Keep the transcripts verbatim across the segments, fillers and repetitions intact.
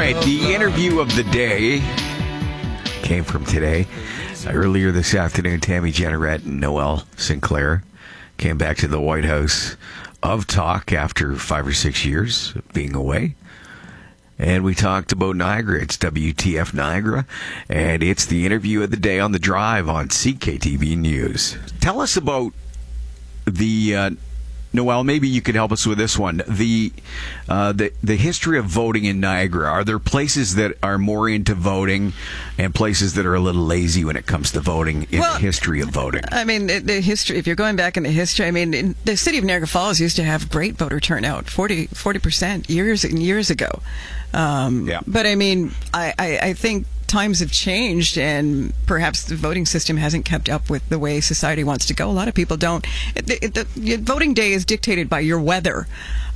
right, the interview of the day came from today. Earlier this afternoon, Tammy Jeanneret and Noel Sinclair came back to the White House of Talk after five or six years of being away. And we talked about Niagara. It's W T F Niagara, and it's the interview of the day on the drive on C K T V News. Tell us about the... Uh, Noel, maybe you could help us with this one. The, uh, the the history of voting in Niagara. Are there places that are more into voting and places that are a little lazy when it comes to voting in well, the history of voting? I mean, the, the history, if you're going back in the history, I mean, in, the city of Niagara Falls used to have great voter turnout, forty percent years and years ago. Um, yeah. But I mean, I, I, I think times have changed, and perhaps the voting system hasn't kept up with the way society wants to go. A lot of people don't. It, it, the, voting day is dictated by your weather.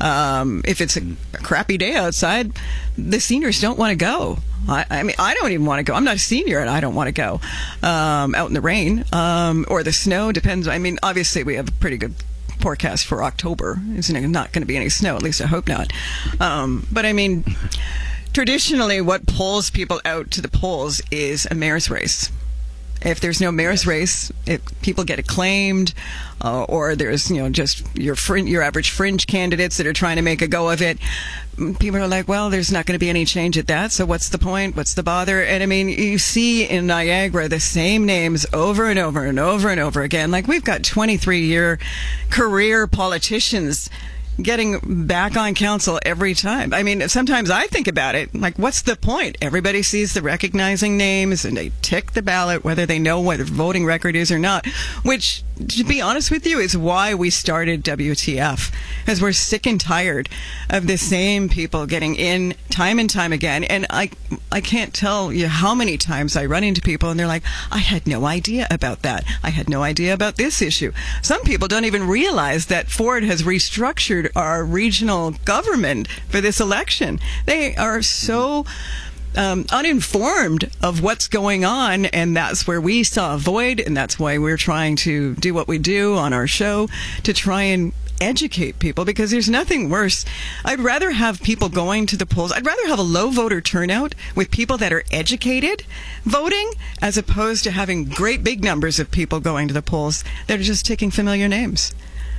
Um, if it's a, a crappy day outside, the seniors don't want to go. I, I mean, I don't even want to go. I'm not a senior, and I don't want to go um, out in the rain um, or the snow. Depends. I mean, obviously, we have a pretty good forecast for October. It's not going to be any snow. At least I hope not. Um, but I mean, traditionally, what pulls people out to the polls is a mayor's race. If there's no mayor's race, if people get acclaimed, uh, or there's, you know, just your frin- your average fringe candidates that are trying to make a go of it, people are like, well, there's not going to be any change at that, so what's the point? What's the bother? And I mean, you see in Niagara the same names over and over and over and over again. Like, we've got twenty-three year career politicians getting back on council every time. I mean, sometimes I think about it, like, what's the point? Everybody sees the recognizing names and they tick the ballot, whether they know what their voting record is or not, which, to be honest with you, is why we started W T F, because we're sick and tired of the same people getting in time and time again. And I, I can't tell you how many times I run into people and they're like, I had no idea about that. I had no idea about this issue. Some people don't even realize that Ford has restructured our regional government for this election. They are so um, uninformed of what's going on, and that's where we saw a void, and that's why we're trying to do what we do on our show to try and educate people, because there's nothing worse. I'd rather have people going to the polls. I'd rather have a low voter turnout with people that are educated voting, as opposed to having great big numbers of people going to the polls that are just taking familiar names.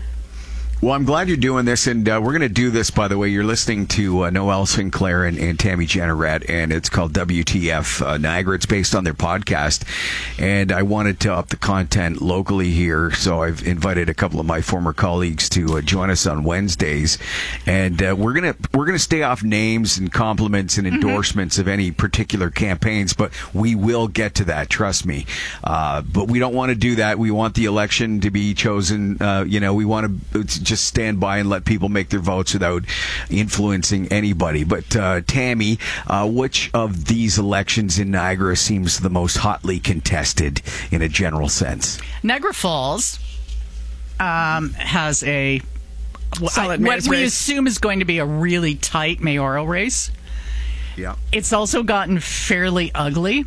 Well, I'm glad you're doing this, and uh, we're going to do this, by the way. You're listening to uh, Noel Sinclair and, and Tammy Jeanneret, and it's called W T F uh, Niagara. It's based on their podcast, and I wanted to up the content locally here, so I've invited a couple of my former colleagues to uh, join us on Wednesdays, and uh, we're going to we're going to stay off names and compliments and endorsements mm-hmm. of any particular campaigns, but we will get to that, trust me. Uh, but we don't want to do that. We want the election to be chosen. Uh, you know, we want to just stand by and let people make their votes without influencing anybody. But uh, Tammy, uh, which of these elections in Niagara seems the most hotly contested in a general sense? Niagara Falls um, has a Solid I, what we race. assume is going to be a really tight mayoral race. Yeah, it's also gotten fairly ugly,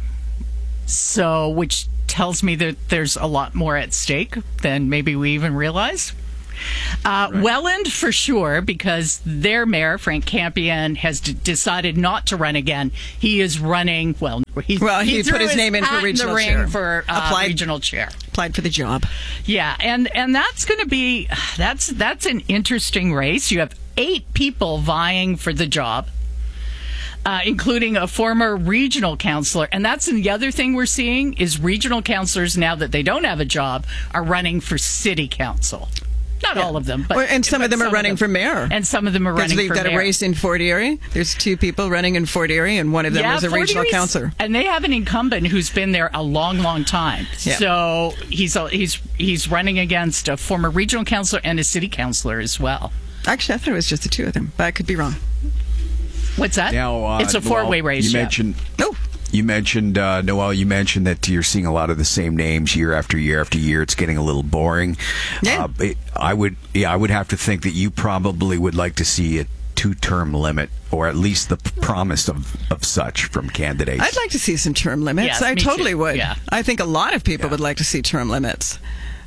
so which tells me that there's a lot more at stake than maybe we even realize. Uh, right. Welland, for sure, because their mayor, Frank Campion, has d- decided not to run again. He is running, well, he, well, he, he put his, his name in for regional in the chair. Ring for uh, applied, regional chair. Applied for the job. Yeah, and, and that's going to be, that's, that's an interesting race. You have eight people vying for the job. Uh, including a former regional councillor. And that's the other thing we're seeing is regional councillors, now that they don't have a job, are running for city council. Not yeah. all of them, but well, and some but of them are running them, for mayor. And some of them are running they've for mayor. They've got a race in Fort Erie. There's two people running in Fort Erie, and one of them yeah, was a Fort regional Erie's, councillor. And they have an incumbent who's been there a long, long time. Yeah. So he's a, he's he's running against a former regional councillor and a city councillor as well. Actually, I thought it was just the two of them, but I could be wrong. What's that? Now, uh, it's a four-way well, race. You yeah. mentioned. Oh. You mentioned, uh, Noel, you mentioned that you're seeing a lot of the same names year after year after year. It's getting a little boring. Yeah. Uh, it, I would, yeah, I would have to think that you probably would like to see a two-term limit, or at least the promise of, of such from candidates. I'd like to see some term limits. Yes, I me totally too. would. Yeah. I think a lot of people yeah. would like to see term limits.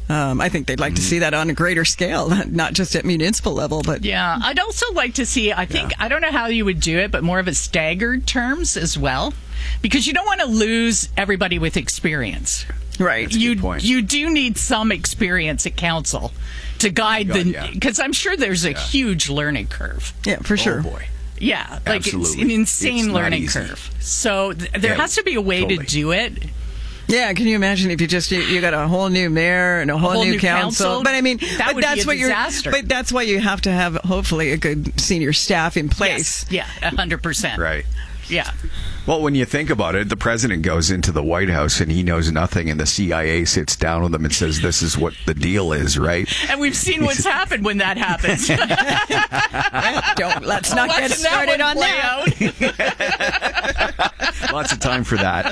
Um, I think they'd like mm-hmm. to see that on a greater scale, not just at municipal level. But yeah, I'd also like to see, I think, yeah. I don't know how you would do it, but more of a staggered terms as well, because you don't want to lose everybody with experience. Right. You you do need some experience at council to guide God, the, because yeah. I'm sure there's a yeah. huge learning curve. Yeah, for sure. Oh boy. Yeah, like Absolutely. It's an insane it's learning curve. So th- there yeah, has to be a way totally. to do it. Yeah, can you imagine if you just you, you got a whole new mayor and a whole, a whole new, new council? council? But I mean, that but would that's be a what disaster. you're. But that's why you have to have hopefully a good senior staff in place. Yes. Yeah, a hundred percent. Right. Yeah. Well, when you think about it, the president goes into the White House and he knows nothing, and the C I A sits down with him and says, "This is what the deal is," right? And we've seen what's happened when that happens. Don't let's not get started on that. Lots of time for that.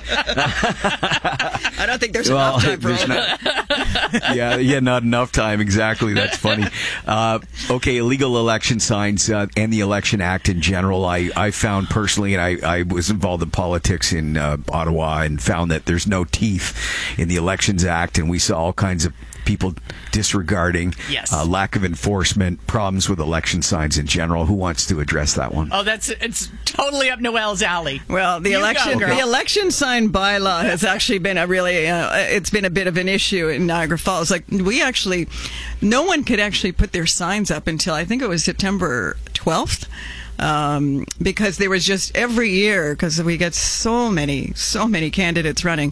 I don't think there's well, enough time for all not, that. Yeah, yeah, not enough time. Exactly. That's funny. Uh, okay, illegal election signs uh, and the Election Act in general. I, I found personally, and I, I was involved in politics in uh, Ottawa, and found that there's no teeth in the Elections Act, and we saw all kinds of people disregarding, yes. uh, lack of enforcement, problems with election signs in general. Who wants to address that one? Oh, that's it's totally up Noelle's alley. Well, the you election go, the election sign bylaw has actually been a really uh, it's been a bit of an issue in Niagara Falls. Like we actually, no one could actually put their signs up until I think it was September twelfth. Um, because there was just every year, because we get so many, so many candidates running.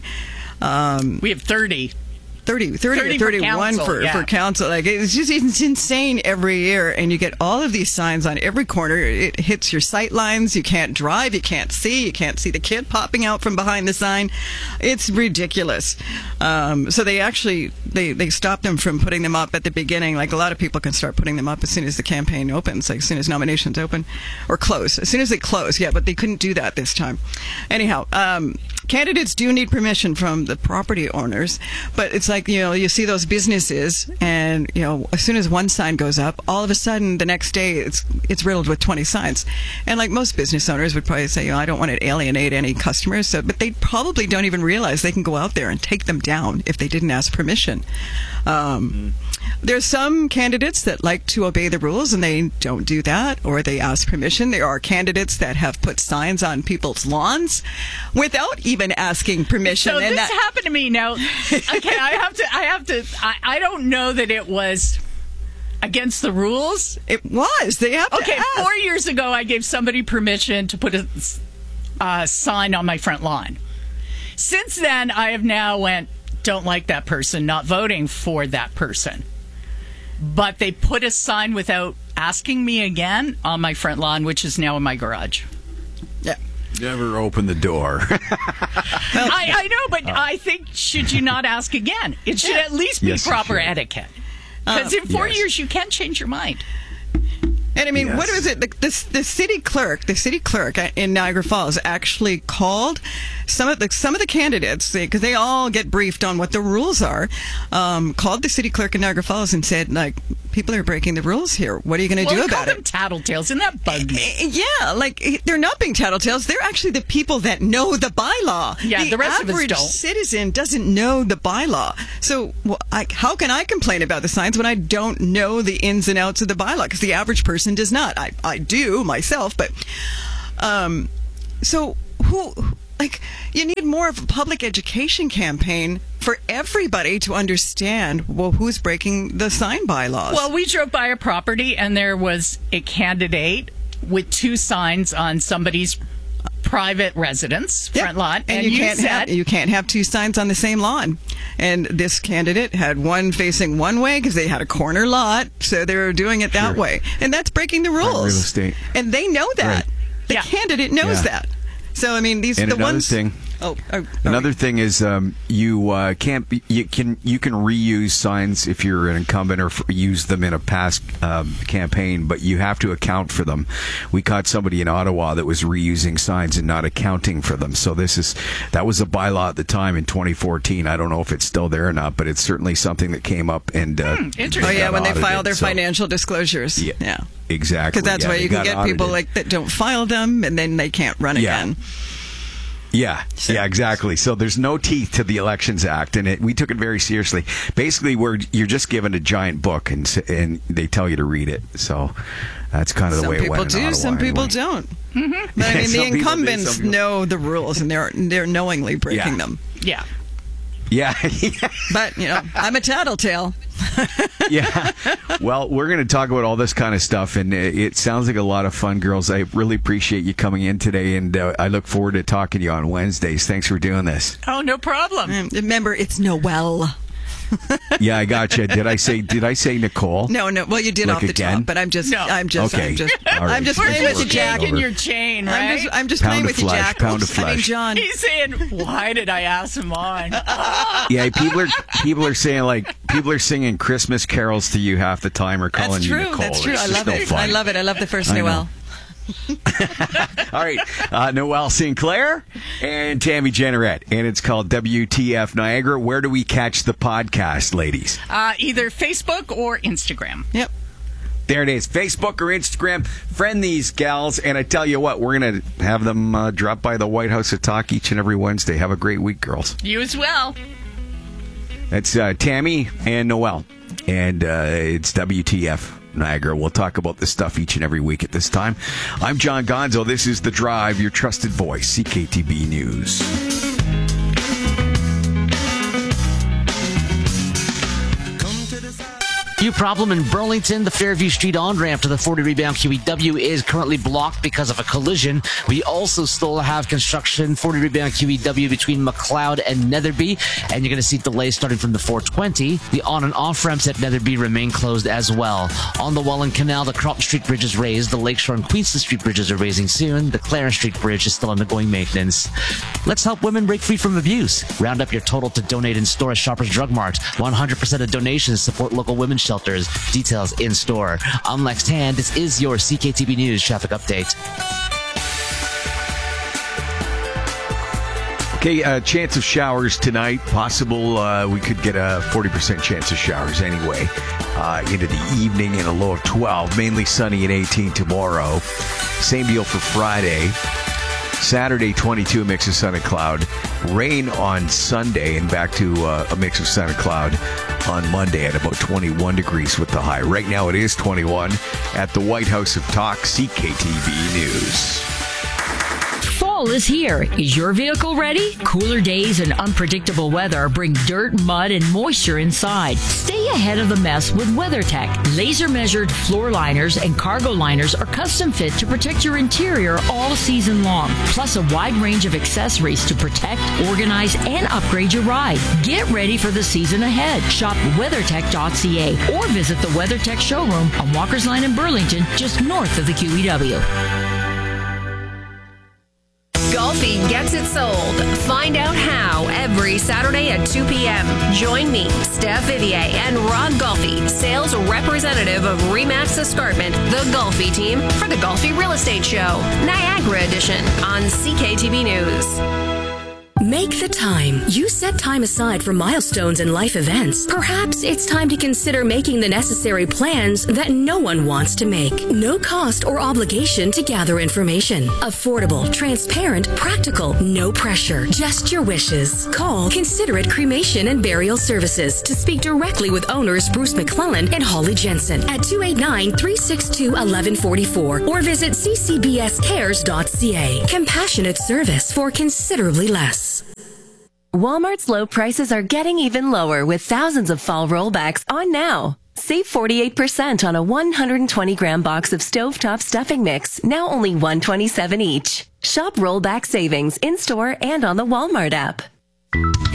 Um, we have thirty. thirty, thirty, thirty or thirty-one for, for, yeah. for council. Like it's just it's insane every year, and you get all of these signs on every corner. It hits your sight lines. You can't drive. You can't see. You can't see the kid popping out from behind the sign. It's ridiculous. Um, so they actually they they stop them from putting them up at the beginning. Like a lot of people can start putting them up as soon as the campaign opens, like as soon as nominations open or close. As soon as they close, yeah. But they couldn't do that this time. Anyhow. Um, Candidates do need permission from the property owners, but it's like, you know, you see those businesses and, you know, as soon as one sign goes up, all of a sudden the next day it's it's riddled with twenty signs. And like most business owners would probably say, you know, I don't want to alienate any customers, so, but they probably don't even realize they can go out there and take them down if they didn't ask permission. Um, mm-hmm. There's some candidates that like to obey the rules and they don't do that, or they ask permission. There are candidates that have put signs on people's lawns without even asking permission. So and this that- happened to me. Now, okay, I have to, I have to, I, I don't know that it was against the rules. It was. They have to Okay, ask. four years ago, I gave somebody permission to put a uh, sign on my front lawn. Since then, I have now went, don't like that person, not voting for that person. But they put a sign without asking me again on my front lawn, which is now in my garage. Yeah. Never open the door. I, I know, but uh, I think, should you not ask again? It should at least be yes, proper etiquette. Because uh, in four yes. years, you can change your mind. And I mean, yes. what was it? The, the, the city clerk, the city clerk in Niagara Falls actually called some of the some of the candidates, because they all get briefed on what the rules are. Um, called the city clerk in Niagara Falls and said, like, people are breaking the rules here. What are you going to well, do about them it? Tattletales, and that bugged me. Yeah, like they're not being tattletales. They're actually the people that know the bylaw. Yeah, the, the rest of us average don't. Citizen doesn't know the bylaw. So, well, I, how can I complain about the signs when I don't know the ins and outs of the bylaw? Because the average person does not. I, I do myself, but um, so who? Like, you need more of a public education campaign for everybody to understand, well, who's breaking the sign bylaws. Well, we drove by a property and there was a candidate with two signs on somebody's private residence yep. front lawn, and, and you, you can't said have you can't have two signs on the same lawn. And this candidate had one facing one way because they had a corner lot, so they were doing it that sure. way, and that's breaking the rules. Real estate, and they know that. Right. The yeah. candidate knows yeah. that. So I mean, these and are the another ones. Thing, oh, oh, another oh. thing is um, you uh, can't be, you can you can reuse signs if you're an incumbent or f- use them in a past um, campaign, but you have to account for them. We caught somebody in Ottawa that was reusing signs and not accounting for them. So this is that was a bylaw at the time in twenty fourteen. I don't know if it's still there or not, but it's certainly something that came up and uh, hmm, interesting. Oh yeah, when audited, they file their so. financial disclosures. Yeah. yeah. Exactly. Because that's yeah, why you can get audited. people like that don't file them, and then they can't run yeah. again. Yeah, yeah, exactly. So there's no teeth to the Elections Act, and it, we took it very seriously. Basically, we're you're just given a giant book, and and they tell you to read it. So that's kind of the some way it went. Some people do, some anyway. people don't. Mm-hmm. But I mean, the incumbents do, know the rules, and they're they're knowingly breaking yeah. them. Yeah. Yeah. But, you know, I'm a tattletale. Yeah. Well, we're going to talk about all this kind of stuff, and it, it sounds like a lot of fun, girls. I really appreciate you coming in today, and uh, I look forward to talking to you on Wednesdays. Thanks for doing this. Oh, no problem. Um, remember, it's Noel. Yeah, I got you. Did I say? Did I say Nicole? No, no. Well, you did like off the again? top, but I'm just, no. I'm just, okay. I'm just, right. I'm just We're playing just with you, Jack. yanking your chain, right? I'm just, I'm just Pound playing of with you, flesh, Jack. pound of Oops. I mean, flesh. John. He's saying, "Why did I ask him on?" Yeah, people are people are saying like people are singing Christmas carols to you half the time, or calling That's you true. Nicole. That's true. It's I just love no it. fun. I love it. I love the first I Noel. All right, uh, Noelle Sinclair and Tammy Jenneret, and it's called W T F Niagara. Where do we catch the podcast, ladies? Uh, either Facebook or Instagram. Yep. There it is, Facebook or Instagram. Friend these gals, and I tell you what, we're going to have them uh, drop by the White House to talk each and every Wednesday. Have a great week, girls. You as well. That's uh, Tammy and Noelle, and uh, it's W T F Niagara. We'll talk about this stuff each and every week at this time. I'm John Gonzo. This is The Drive, your trusted voice, C K T B News. Few problem in Burlington. The Fairview Street on-ramp to the forty rebound Q E W is currently blocked because of a collision. We also still have construction forty rebound Q E W between McLeod and Netherby, and you're going to see delays starting from the four twenty. The on and off ramps at Netherby remain closed as well. On the Welland Canal, the Carlton Street Bridge is raised. The Lakeshore and Queenston Street bridges are raising soon. The Clarence Street Bridge is still undergoing maintenance. Let's help women break free from abuse. Round up your total to donate in store at Shoppers Drug Mart. one hundred percent of donations support local women's shelters. Details in store. I'm Lex Tan. This is your C K T B News traffic update. Okay, uh, chance of showers tonight. Possible uh, we could get a forty percent chance of showers anyway uh, into the evening and a low of twelve. Mainly sunny and eighteen tomorrow. Same deal for Friday. Saturday, twenty-two, a mix of sun and cloud. Rain on Sunday and back to uh, a mix of sun and cloud on Monday at about twenty-one degrees with the high. Right now it is twenty-one at the White House of Talk, C K T V News. Fall is here. Is your vehicle ready? Cooler days and unpredictable weather bring dirt, mud, and moisture inside. Stay ahead of the mess with WeatherTech. Laser-measured floor liners and cargo liners are custom fit to protect your interior all season long. Plus a wide range of accessories to protect, organize, and upgrade your ride. Get ready for the season ahead. Shop weathertech dot c a or visit the WeatherTech showroom on Walker's Line in Burlington, just north of the Q E W. Golfi gets it sold. Find out how every Saturday at two p.m. Join me, Steph Vivier, and Rod Golfi, sales representative of Remax Escarpment, the Golfi team, for the Golfi Real Estate Show, Niagara Edition, on C K T V News. Make the time. You set time aside for milestones and life events. Perhaps it's time to consider making the necessary plans that no one wants to make. No cost or obligation to gather information. Affordable, transparent, practical, no pressure. Just your wishes. Call Considerate Cremation and Burial Services to speak directly with owners Bruce McClellan and Holly Jensen at two eight nine, three six two, one one four four or visit c c b s cares dot c a. Compassionate service for considerably less. Walmart's low prices are getting even lower with thousands of fall rollbacks on now. Save forty-eight percent on a one hundred twenty gram box of stovetop stuffing mix, now only one dollar and twenty-seven cents each. Shop rollback savings in-store and on the Walmart app.